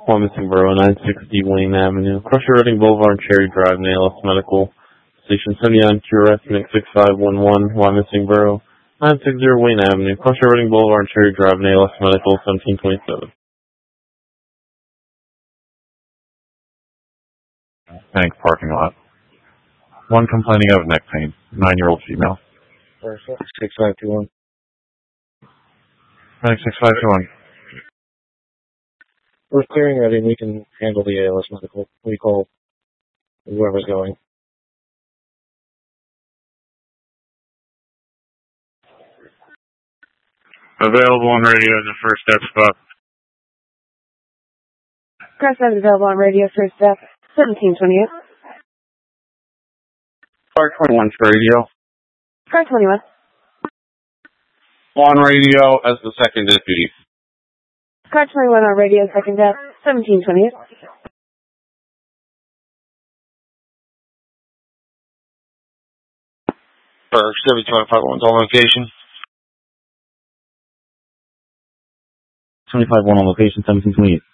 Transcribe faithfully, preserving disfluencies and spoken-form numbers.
One missing borough, nine sixty Wayne Avenue. Crusher Reading Boulevard, Cherry Drive, N A L S Medical. Station seventy-nine, Q R S, six five one one. One missing borough, nine sixty Wayne Avenue. Crusher Reading Boulevard, Cherry Drive, N A L S Medical, seventeen twenty-seven. Thanks, parking lot. One complaining of neck pain. Nine-year-old female. six five two one. Thanks, six five two one. We're clearing ready and we can handle the A L S medical. We call whoever's going. Available on radio in the first step spot. Press is available on radio first step, seventeen twenty-eight. Car twenty-one for radio. Car twenty-one. On radio as the second deputy. Car twenty-one on radio, second step, seventeen twenty-eight. For Chevy twenty-five one's on location. twenty-five one on location, seventeen twenty-eight.